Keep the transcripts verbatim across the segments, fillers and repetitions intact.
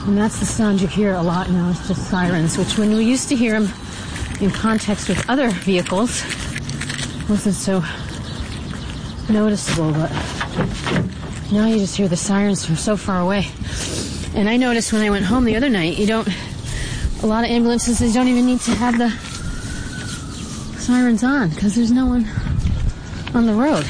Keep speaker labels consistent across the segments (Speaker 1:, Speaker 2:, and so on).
Speaker 1: And that's the sound you hear a lot now. It's just sirens, which when we used to hear them in context with other vehicles, wasn't so noticeable, but now you just hear the sirens from so far away. And I noticed when I went home the other night, you don't, a lot of ambulances, they don't even need to have the sirens on because there's no one on the road.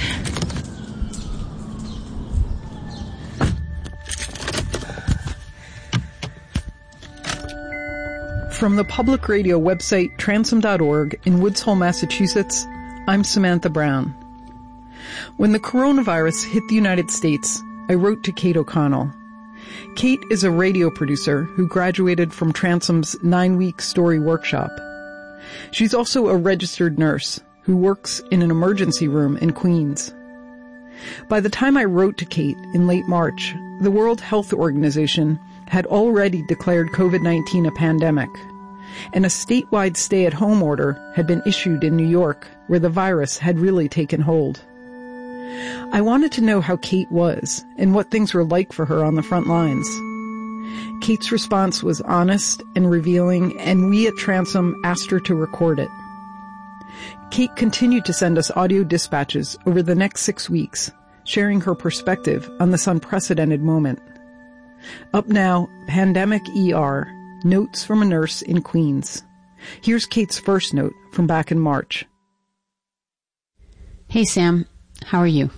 Speaker 2: From the public radio website transom dot org in Woods Hole, Massachusetts, I'm Samantha Brown. When the coronavirus hit the United States, I wrote to Kate O'Connell. Kate is a radio producer who graduated from Transom's nine-week story workshop. She's also a registered nurse who works in an emergency room in Queens. By the time I wrote to Kate in late March, the World Health Organization had already declared covid nineteen a pandemic, and a statewide stay-at-home order had been issued in New York, where the virus had really taken hold. I wanted to know how Kate was and what things were like for her on the front lines. Kate's response was honest and revealing, and we at Transom asked her to record it. Kate continued to send us audio dispatches over the next six weeks, sharing her perspective on this unprecedented moment. Up now, Pandemic E R, Notes from a Nurse in Queens. Here's Kate's first note from back in March.
Speaker 3: Hey, Sam. How are you?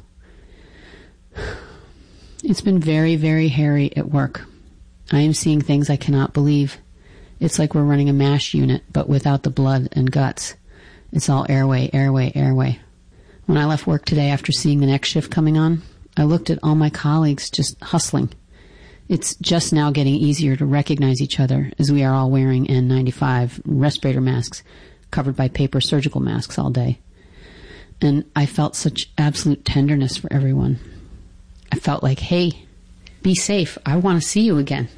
Speaker 3: It's been very, very hairy at work. I am seeing things I cannot believe. It's like we're running a MASH unit, but without the blood and guts. It's all airway, airway, airway. When I left work today after seeing the next shift coming on, I looked at all my colleagues just hustling. It's just now getting easier to recognize each other as we are all wearing N ninety-five respirator masks covered by paper surgical masks all day. And I felt such absolute tenderness for everyone. I felt like, hey, be safe. I want to see you again.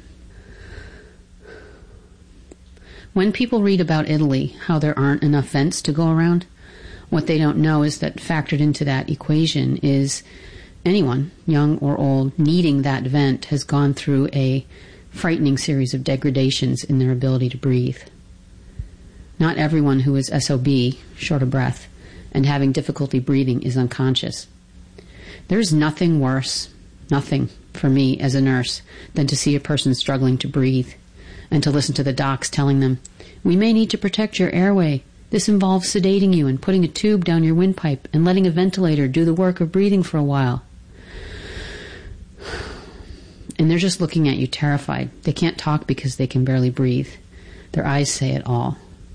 Speaker 3: When people read about Italy, how there aren't enough vents to go around, what they don't know is that factored into that equation is anyone, young or old, needing that vent has gone through a frightening series of degradations in their ability to breathe. Not everyone who is S O B, short of breath, and having difficulty breathing is unconscious. There's nothing worse, nothing, for me as a nurse, than to see a person struggling to breathe and to listen to the docs telling them, we may need to protect your airway. This involves sedating you and putting a tube down your windpipe and letting a ventilator do the work of breathing for a while. And they're just looking at you terrified. They can't talk because they can barely breathe. Their eyes say it all.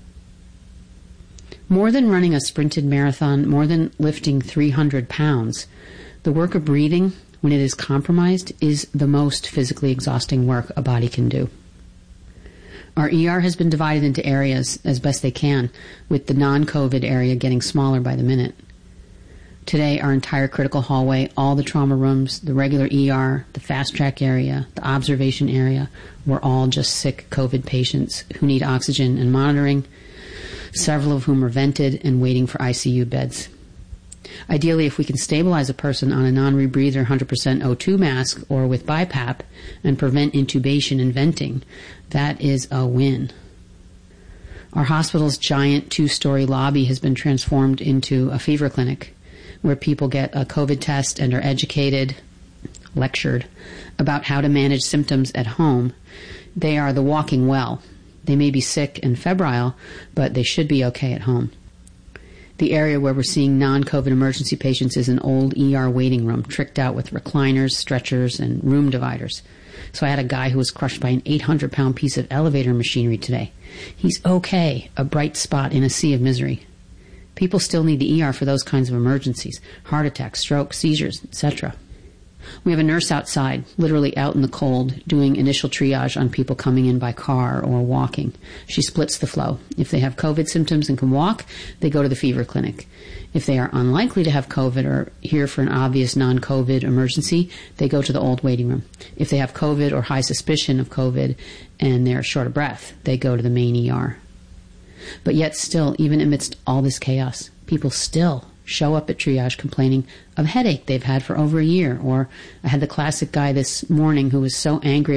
Speaker 3: More than running a sprinted marathon, more than lifting three hundred pounds, the work of breathing, when it is compromised, is the most physically exhausting work a body can do. Our E R has been divided into areas as best they can, with the non-COVID area getting smaller by the minute. Today, our entire critical hallway, all the trauma rooms, the regular E R, the fast-track area, the observation area, were all just sick COVID patients who need oxygen and monitoring, several of whom are vented and waiting for I C U beds. Ideally, if we can stabilize a person on a non-rebreather one hundred percent O two mask or with BiPAP and prevent intubation and venting, that is a win. Our hospital's giant two-story lobby has been transformed into a fever clinic where people get a COVID test and are educated, lectured, about how to manage symptoms at home. They are the walking well. They may be sick and febrile, but they should be okay at home. The area where we're seeing non-COVID emergency patients is an old E R waiting room, tricked out with recliners, stretchers, and room dividers. So I had a guy who was crushed by an eight hundred pound piece of elevator machinery today. He's okay, a bright spot in a sea of misery. People still need the E R for those kinds of emergencies, heart attacks, strokes, seizures, et cetera. We have a nurse outside, literally out in the cold, doing initial triage on people coming in by car or walking. She splits the flow. If they have COVID symptoms and can walk, they go to the fever clinic. If they are unlikely to have COVID or here for an obvious non-COVID emergency, they go to the old waiting room. If they have COVID or high suspicion of COVID and they're short of breath, they go to the main E R. But yet still, even amidst all this chaos, people still show up at triage complaining of headache they've had for over a year. Or I had the classic guy this morning who was so angry